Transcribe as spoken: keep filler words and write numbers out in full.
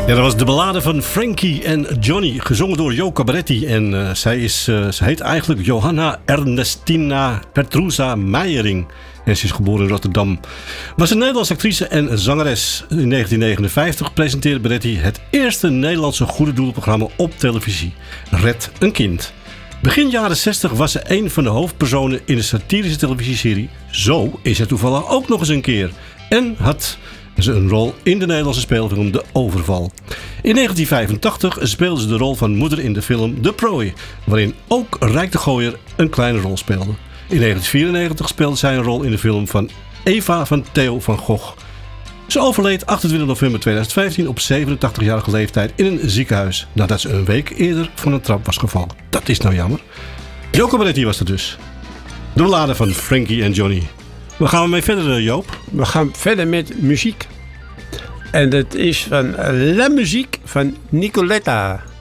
Ja, dat was de ballade van Frankie en Johnny, gezongen door Jo Cabaretti. En uh, zij, is, uh, zij heet eigenlijk Johanna Ernestina Petruza Meijering. En ze is geboren in Rotterdam. Was een Nederlandse actrice en zangeres. In negentien negenenvijftig presenteerde Beretti het eerste Nederlandse goede doelprogramma op televisie. Red een kind. Begin jaren zestig was ze een van de hoofdpersonen in de satirische televisieserie Zo is het toevallig ook nog eens een keer. En had ze een rol in de Nederlandse speelfilm De Overval. In negentien vijfentachtig speelde ze de rol van moeder in de film De Prooi, waarin ook Rijk de Gooier een kleine rol speelde. In negentien vierennegentig speelde zij een rol in de film van Eva van Theo van Gogh. Ze overleed achtentwintig november tweeduizend vijftien op zevenentachtigjarige leeftijd in een ziekenhuis nadat ze een week eerder van een trap was gevallen. Dat is nou jammer. Jo Cabaretti was dat dus. De ballade van Frankie en Johnny. Waar gaan we mee verder, Joop? We gaan verder met muziek. En dat is van La Muziek van Nicoletta.